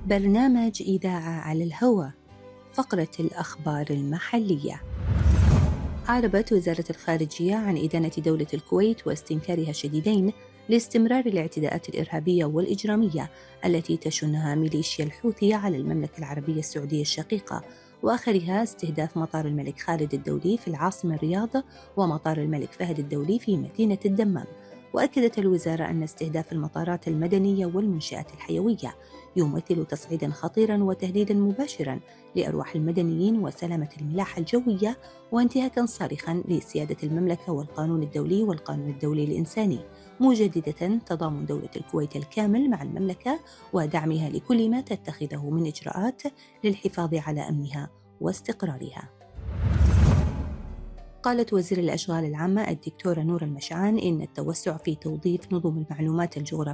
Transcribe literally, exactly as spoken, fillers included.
برنامج إذاعة على الهواء. فقرة الأخبار المحلية. أعربت وزارة الخارجية عن إدانة دولة الكويت واستنكارها الشديدين لاستمرار الاعتداءات الإرهابية والإجرامية التي تشنها ميليشيا الحوثي على المملكة العربية السعودية الشقيقة، وآخرها استهداف مطار الملك خالد الدولي في العاصمة الرياض ومطار الملك فهد الدولي في مدينة الدمام. وأكدت الوزارة أن استهداف المطارات المدنية والمنشآت الحيوية يمثل تصعيداً خطيراً وتهديداً مباشراً لأرواح المدنيين وسلامة الملاحة الجوية، وانتهاكاً صارخاً لسيادة المملكة والقانون الدولي والقانون الدولي الإنساني، مجددة تضامن دولة الكويت الكامل مع المملكة ودعمها لكل ما تتخذه من إجراءات للحفاظ على أمنها واستقرارها. قالت وزير الأشغال العامة الدكتورة نور المشعان إن التوسع في توظيف نظم المعلومات الجغرافية